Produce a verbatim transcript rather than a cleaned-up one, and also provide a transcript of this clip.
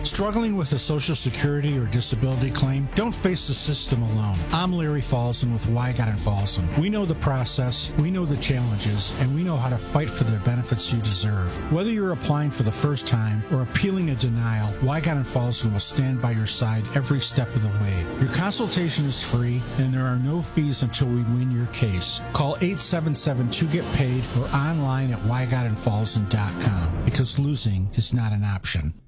Struggling with a Social Security or disability claim? Don't face the system alone. I'm Larry Falson with Wygott and Falson. We know the process, we know the challenges, and we know how to fight for the benefits you deserve. Whether you're applying for the first time or appealing a denial, Wygott and Falson will stand by your side every step of the way. Your consultation is free, and there are no fees until we win your case. Call eight seven seven two get paid or online at wygott and falson dot com because losing is not an option.